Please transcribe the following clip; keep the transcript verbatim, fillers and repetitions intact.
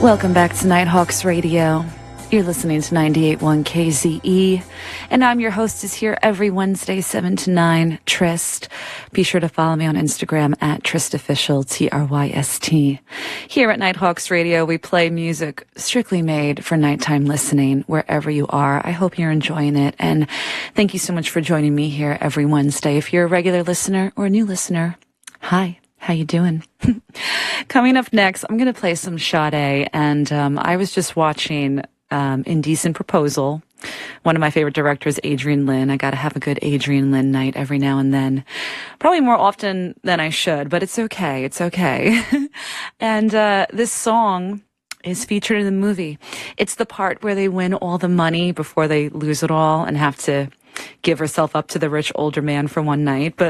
Welcome back to Nighthawks Radio. You're listening to ninety-eight point one K Z E, and I'm your hostess here every Wednesday, seven to nine, Trist. Be sure to follow me on Instagram at TristOfficial, T R Y S T. Here at Nighthawks Radio, we play music strictly made for nighttime listening, wherever you are. I hope you're enjoying it, and thank you so much for joining me here every Wednesday. If you're a regular listener or a new listener, hi. How you doing? Coming up next, I'm going to play some Sade, and um, I was just watching um, Indecent Proposal. One of my favorite directors, Adrian Lin. I got to have a good Adrian Lin night every now and then. Probably more often than I should, but it's okay. It's okay. And uh, this song is featured in the movie. It's the part where they win all the money before they lose it all and have to give herself up to the rich older man for one night. But